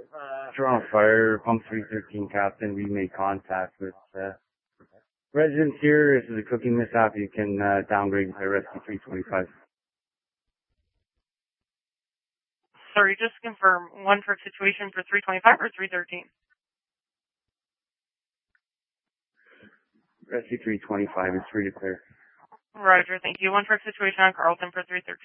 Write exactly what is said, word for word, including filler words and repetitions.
Toronto Fire, Pump three thirteen Captain. We made contact with uh, residents here. This is a cooking mishap. You can uh, downgrade to Rescue three twenty-five. Sorry, just to confirm, one for situation for three twenty-five or three thirteen? Rescue three twenty-five is free to clear. Roger, thank you. One for situation on Carlton for three thirteen.